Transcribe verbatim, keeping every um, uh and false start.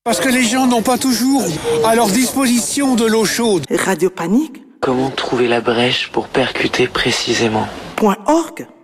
Parce que les gens n'ont pas toujours à leur disposition de l'eau chaude. Radio Panique. Comment trouver la brèche pour percuter précisément? Point org.